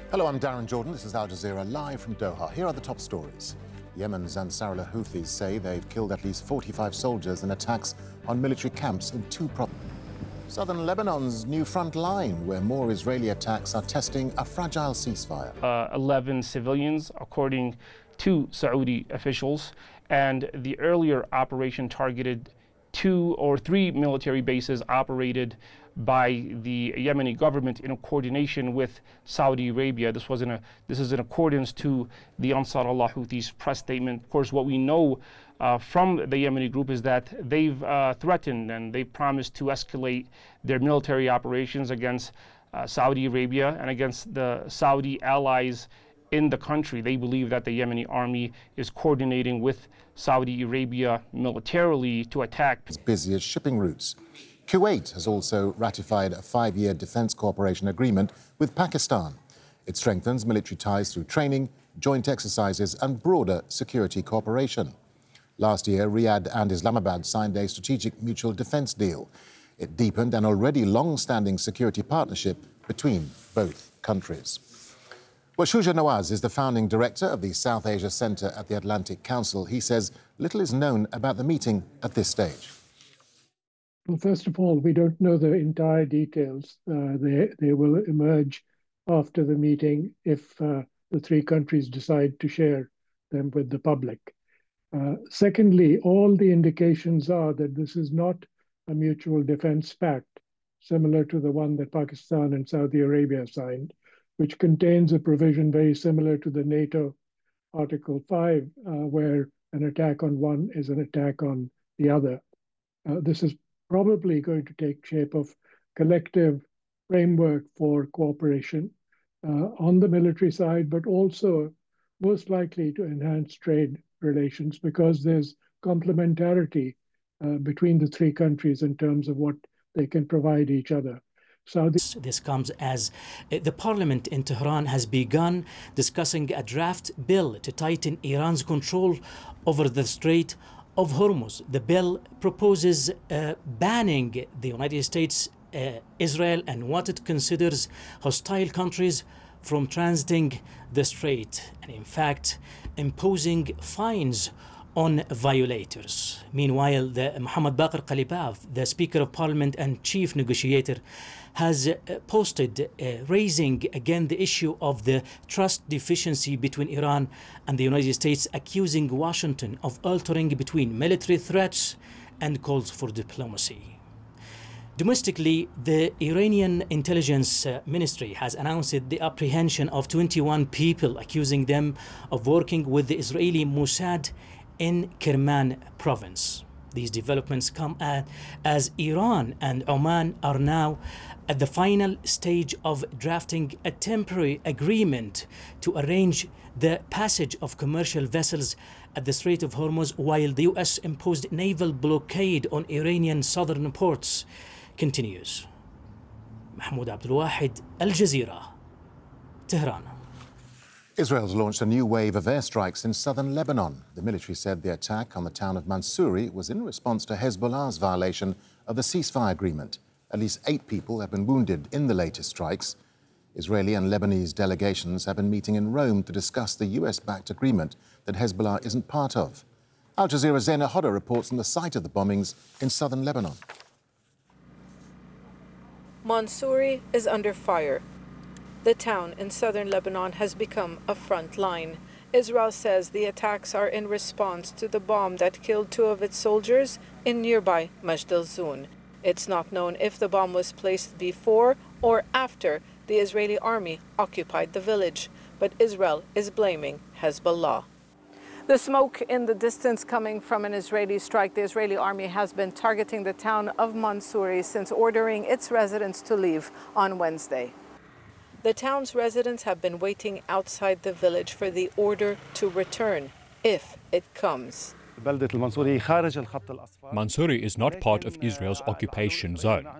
Hello, I'm Darren Jordan. This is Al Jazeera live from Doha. Here are the top stories. Yemen's Ansarullah Houthis say they've killed at least 45 soldiers in attacks on military camps in two provinces. Southern Lebanon's new front line, where more Israeli attacks are testing a fragile ceasefire. 11 civilians, according to Saudi officials, and the earlier operation targeted 2 or 3 military bases operated by the Yemeni government in coordination with Saudi Arabia. This is in accordance to the Ansarullah Houthis press statement. Of course, what we know from the Yemeni group is that they've threatened and they've promised to escalate their military operations against Saudi Arabia and against the Saudi allies in the country. They believe that the Yemeni army is coordinating with Saudi Arabia militarily to attack Its busiest shipping routes. Kuwait has also ratified a 5-year defense cooperation agreement with Pakistan. It strengthens military ties through training, joint exercises and broader security cooperation. Last year, Riyadh and Islamabad signed a strategic mutual defense deal. It deepened an already long-standing security partnership between both countries. Well, Shuja Nawaz is the founding director of the South Asia Centre at the Atlantic Council. He says little is known about the meeting at this stage. Well, first of all, we don't know the entire details. They will emerge after the meeting if the three countries decide to share them with the public. Secondly, all the indications are that this is not a mutual defense pact, similar to the one that Pakistan and Saudi Arabia signed, which contains a provision very similar to the NATO Article 5, where an attack on one is an attack on the other. This is probably going to take shape of collective framework for cooperation on the military side, but also most likely to enhance trade relations because there's complementarity between the three countries in terms of what they can provide each other. This comes as the parliament in Tehran has begun discussing a draft bill to tighten Iran's control over the Strait of Hormuz. The bill proposes banning the United States, Israel, and what it considers hostile countries from transiting the strait, and in fact, imposing fines on violators. Meanwhile, Mohammad Baqir Qalibaf, the Speaker of Parliament and Chief Negotiator, has posted raising again the issue of the trust deficiency between Iran and the United States, accusing Washington of altering between military threats and calls for diplomacy. Domestically, the Iranian intelligence ministry has announced the apprehension of 21 people, accusing them of working with the Israeli Mossad in Kerman province. These developments come as Iran and Oman are now at the final stage of drafting a temporary agreement to arrange the passage of commercial vessels at the Strait of Hormuz, while the US imposed naval blockade on Iranian southern ports continues. Mahmoud Abdul Wahid, Al Jazeera, Tehran. Israel's launched a new wave of airstrikes in southern Lebanon. The military said the attack on the town of Mansouri was in response to Hezbollah's violation of the ceasefire agreement. At least 8 people have been wounded in the latest strikes. Israeli and Lebanese delegations have been meeting in Rome to discuss the US-backed agreement that Hezbollah isn't part of. Al Jazeera's Zaina Hodder reports on the site of the bombings in southern Lebanon. Mansouri is under fire. The town in southern Lebanon has become a front line. Israel says the attacks are in response to the bomb that killed 2 of its soldiers in nearby Majd al-Zoun. It's not known if the bomb was placed before or after the Israeli army occupied the village, but Israel is blaming Hezbollah. The smoke in the distance coming from an Israeli strike. The Israeli army has been targeting the town of Mansouri since ordering its residents to leave on Wednesday. The town's residents have been waiting outside the village for the order to return, if it comes. Mansouri is not part of Israel's occupation zone.